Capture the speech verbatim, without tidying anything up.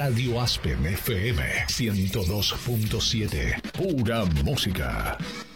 Radio Aspen F M ciento dos punto siete. Pura música.